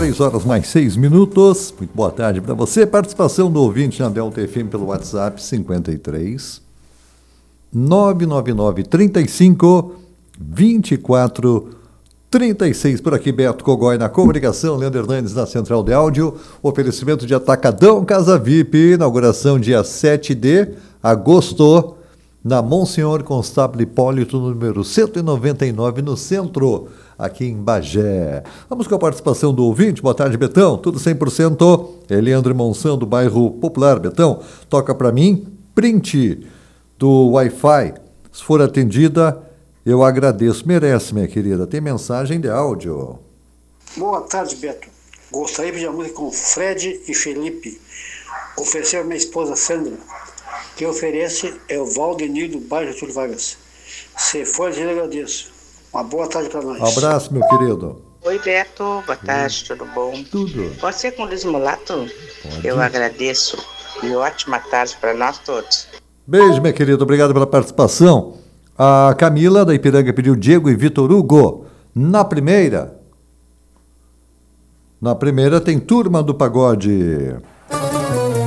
3h mais 6. Muito boa tarde para você. Participação do ouvinte na Delta FM pelo WhatsApp 53 999 35 24 36. Por aqui, Beto Cogói na comunicação, Leandro Hernandes na central de áudio. Oferecimento de Atacadão Casa VIP. Inauguração dia 7 de agosto na Monsenhor Constable Hipólito, número 199, no centro, aqui em Bagé. Vamos com a participação do ouvinte. Boa tarde, Betão. Tudo 100%. Leandro Monção, do bairro Popular. Betão, toca para mim. Print do Wi-Fi. Se for atendida, eu agradeço. Merece, minha querida. Tem mensagem de áudio. Boa tarde, Beto. Gostaria de pedir a música com Fred e Felipe. Oferecer a minha esposa Sandra. Quem oferece é o Valdenir do bairro Getúlio Vargas. Se for, eu agradeço. Uma boa tarde para nós. Um abraço, meu querido. Oi, Beto. Boa tarde, tudo bom? Tudo. Pode ser com o Luiz Mulato? Pode. Eu agradeço. E ótima tarde para nós todos. Beijo, minha querida. Obrigado pela participação. A Camila, da Ipiranga, pediu Diego e Vitor Hugo. Na primeira tem Turma do Pagode.